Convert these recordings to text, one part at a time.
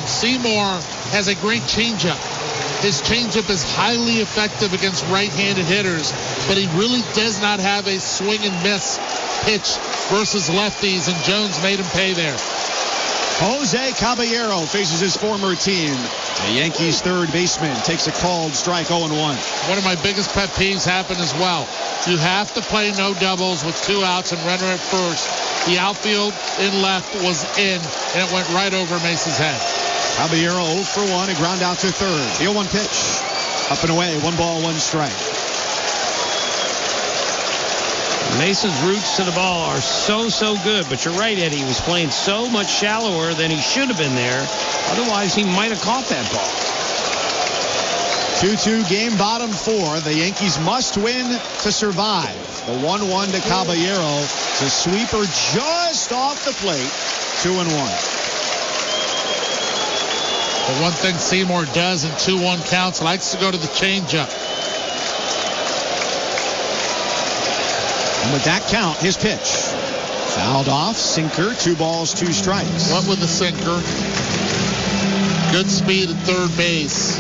Seymour has a great changeup. His changeup is highly effective against right-handed hitters, but he really does not have a swing and miss pitch versus lefties, and Jones made him pay there. Jose Caballero faces his former team. The Yankees' third baseman takes a called strike 0-1. One of my biggest pet peeves happened as well. You have to play no doubles with 2 outs and runner at first. The outfield in left was in, and it went right over Mace's head. Caballero 0 for 1, a ground out to third. The 0-1 pitch. Up and away, 1 ball, 1 strike. Mace's roots to the ball are so good, but you're right, Eddie. He was playing so much shallower than he should have been there. Otherwise, he might have caught that ball. 2-2 game, bottom 4. The Yankees must win to survive. The 1-1 to Caballero. It's a sweeper just off the plate. 2-1. The one thing Seymour does in 2-1 counts, likes to go to the changeup. And with that count, his pitch. Fouled off, sinker, 2 balls, 2 strikes. Went with the sinker. Good speed at third base.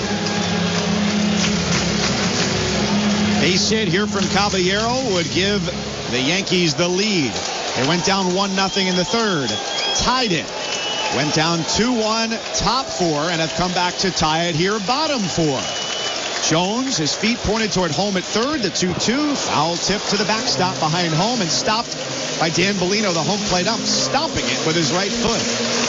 Base hit here from Caballero would give the Yankees the lead. They went down 1-0 in the third. Tied it. Went down 2-1, top 4, and have come back to tie it here, bottom 4. Jones, his feet pointed toward home at third. The 2-2, foul tip to the backstop behind home and stopped by Dan Bellino, the home plate ump, stopping it with his right foot.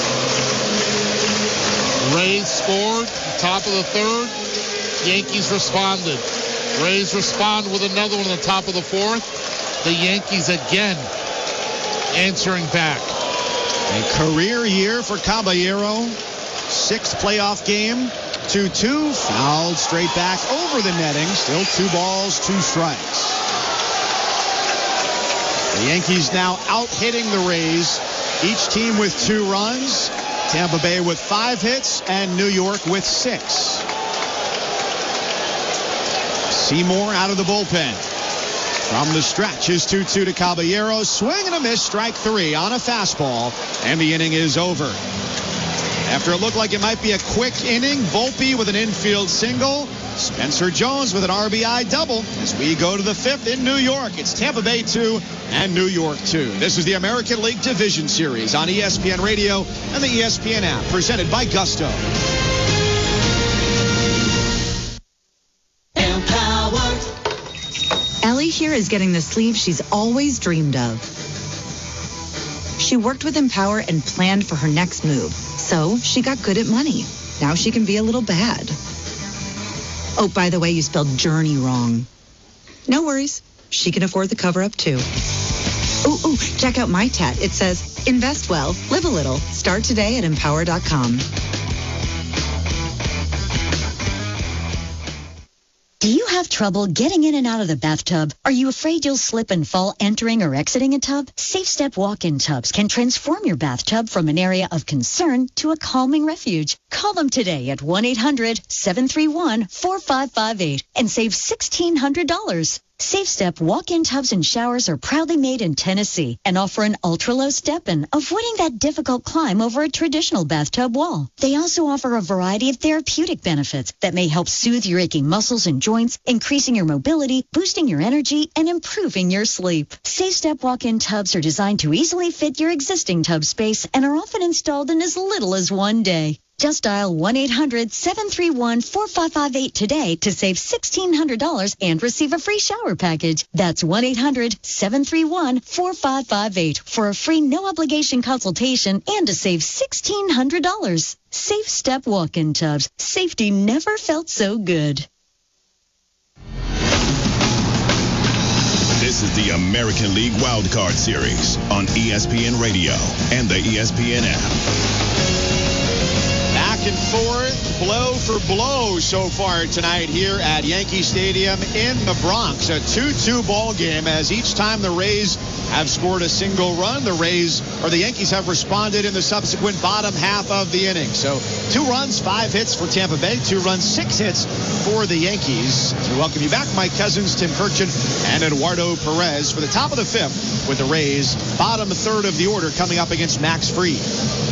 Rays scored, top of the third. Yankees responded. Rays respond with another one on the top of the fourth. The Yankees again answering back. A career year for Caballero. 6th playoff game. 2-2, fouled straight back over the netting. Still 2 balls, 2 strikes. The Yankees now out-hitting the Rays. Each team with 2 runs. Tampa Bay with 5 hits and New York with 6. Seymour out of the bullpen. From the stretch is 2-2 to Caballero. Swing and a miss, strike 3 on a fastball, and the inning is over. After it looked like it might be a quick inning, Volpe with an infield single, Spencer Jones with an RBI double as we go to the 5th in New York. It's Tampa Bay 2 and New York 2. This is the American League Division Series on ESPN Radio and the ESPN app, presented by Gusto. Ellie here is getting the sleeve she's always dreamed of. She worked with Empower and planned for her next move. So she got good at money. Now she can be a little bad. Oh, by the way, you spelled journey wrong. No worries. She can afford the cover-up, too. Ooh, check out my tat. It says, invest well, live a little. Start today at Empower.com. Do you have trouble getting in and out of the bathtub? Are you afraid you'll slip and fall entering or exiting a tub? Safe Step walk-in tubs can transform your bathtub from an area of concern to a calming refuge. Call them today at 1-800-731-4558 and save $1,600. Safe Step walk-in tubs and showers are proudly made in Tennessee and offer an ultra-low step-in, avoiding that difficult climb over a traditional bathtub wall. They also offer a variety of therapeutic benefits that may help soothe your aching muscles and joints, increasing your mobility, boosting your energy, and improving your sleep. Safe Step walk-in tubs are designed to easily fit your existing tub space and are often installed in as little as 1 day. Just dial 1-800-731-4558 today to save $1,600 and receive a free shower package. That's 1-800-731-4558 for a free no-obligation consultation and to save $1,600. Safe Step walk-in tubs. Safety never felt so good. This is the American League Wildcard Series on ESPN Radio and the ESPN app. Back and forth, blow for blow so far tonight here at Yankee Stadium in the Bronx. A 2-2 ball game as each time the Rays have scored a single run, the Yankees have responded in the subsequent bottom half of the inning. So 2 runs, 5 hits for Tampa Bay, 2 runs, 6 hits for the Yankees. We welcome you back, Mike Cousins, Tim Kirchin, and Eduardo Perez for the top of the 5th with the Rays. Bottom third of the order coming up against Max Fried.